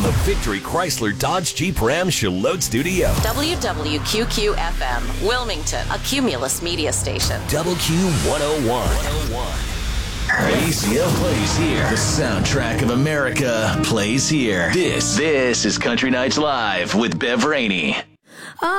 the Victory Chrysler Dodge Jeep Ram Charlotte Studio. WWQQ-FM, Wilmington, a Cumulus media station. WQ101. ACM plays here. The soundtrack of America plays here. This is Country Nights Live with Bev Rainey.